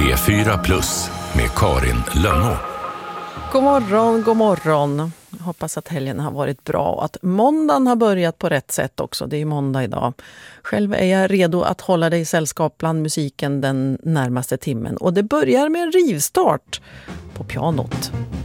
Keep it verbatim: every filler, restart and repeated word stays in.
P fyra plus med Karin Lönnå. God morgon, god morgon. Jag hoppas att helgen har varit bra och att måndagen har börjat på rätt sätt också. Det är måndag idag. Själv är jag redo att hålla dig i sällskap bland musiken den närmaste timmen. Och det börjar med en rivstart på pianot.